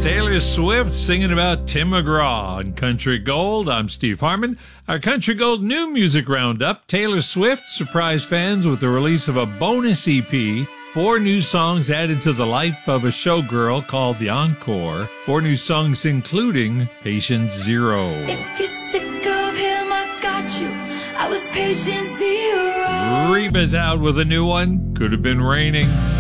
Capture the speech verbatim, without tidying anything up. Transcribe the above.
Taylor Swift singing about Tim McGraw on Country Gold. I'm Steve Harmon. Our Country Gold new music roundup. Taylor Swift surprised fans with the release of a bonus E P. Four new songs added to the life of a showgirl called The Encore. Four new songs including Patient Zero. If you're sick of him, I got you. I was patient zero. Reba's out with a new one. Could have been raining.